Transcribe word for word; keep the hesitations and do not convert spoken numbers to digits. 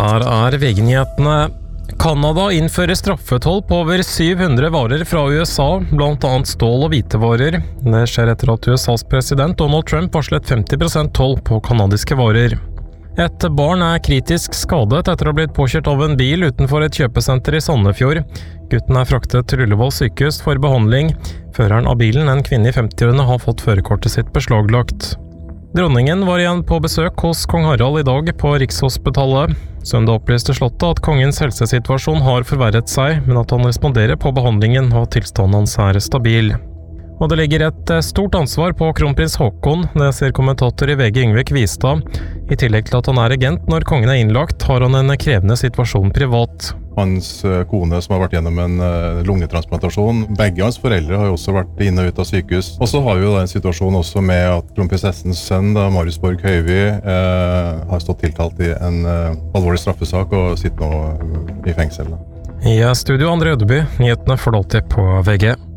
Her er V G-nyhetene. Kanada innfører straffetoll på over syv hundre varer fra U S A, blant annet stål og hvitevarer. Det skjer etter at U S A's president Donald Trump varslet femti prosent toll på kanadiske varer. Et barn er kritisk skadet etter å ha blitt påkjørt av en bil utenfor et kjøpesenter i Sandefjord. Gutten er fraktet til Ullevål sykehus for behandling. Føreren av bilen, en kvinne i femtiårene, har fått førerkortet sitt beslaglagt. Dronningen var igjen på besøk hos kong Harald i dag på Rikshospitalet. Søndag opplyste slottet at kongens helsesituasjon har forverret seg, men at han responderer på behandlingen og tilstanden hans er stabil. Og det ligger et stort ansvar på kronprins Haakon, det sier kommentator i V G Yngve Kvistad. I tillegg til at han er regent når kongen er innlagt, har han en krevende situasjon privat. Hans kone som har vært gjennom en lungetransplantasjon, begge hans foreldre har jo også vært inne og ut av sykehus. Og så har vi jo da en situasjon også med at kronprinsessens sønn, da, Marius Borg Høivi, eh, har stått tiltalt i en eh, alvorlig straffesak og sitter nå i fengsel. I studio Andre Ødeby, nyhetene får du alltid på V G.